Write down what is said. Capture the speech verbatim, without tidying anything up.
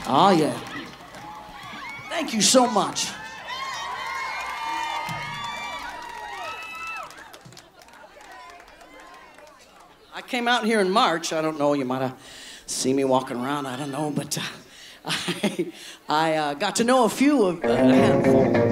Oh, yeah. Thank you so much. I came out here in March. I don't know, you might have seen me walking around, I don't know, but uh, I, I uh, got to know a few of, uh, a handful.